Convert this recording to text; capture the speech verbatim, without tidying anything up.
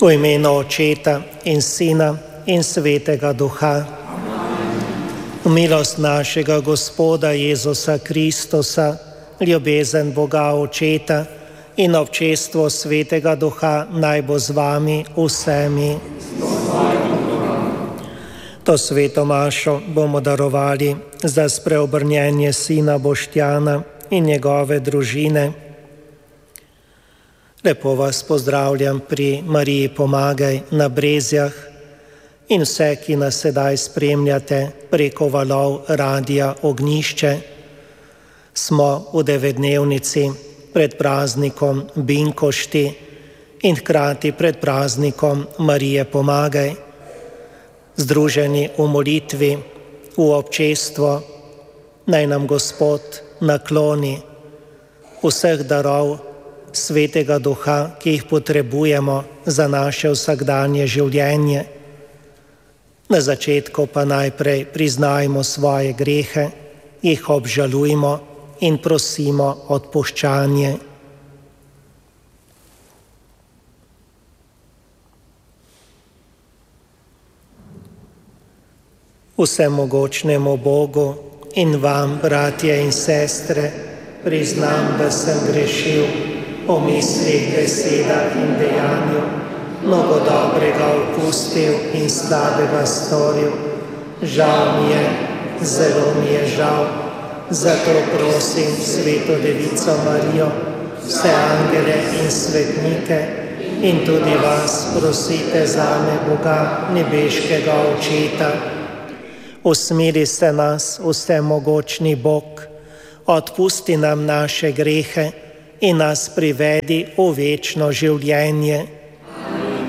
V imenu Očeta in Sina in Svetega Duha. V milost našega Gospoda Jezusa Kristusa, ljubezen Boga Očeta in občestvo Svetega Duha naj bo z vami vsemi. To sveto mašo bomo darovali za spreobrnjenje sina Boštjana in njegove družine. Lepo vas pozdravljam pri Mariji Pomagaj na Brezjah in vse, ki nas sedaj spremljate preko valov Radia Ognjišče. Smo v devetdnevnici pred praznikom Binkošti in hkrati pred praznikom Marije Pomagaj. Združeni v molitvi, v občestvo, naj nam Gospod nakloni vseh darov Svetega Duha, ki jih potrebujemo za naše vsakdanje življenje. Na začetku pa najprej priznajmo svoje grehe, jih obžalujmo in prosimo odpuščanje. Vsemogočnemu Bogu in vam, bratje in sestre, priznam, da sem grešil po mislih, besedah in dejanju, mnogo dobrega opustil in slabega storil. Žal mi je, zelo mi je žal, zato prosim Sveto Devico Marijo, vse angele in svetnike in tudi vas prosite zame, Boga, nebeškega Očeta. Usmiri se nas, vsemogočni Bog, odpusti nam naše grehe in nas privedi v večno življenje.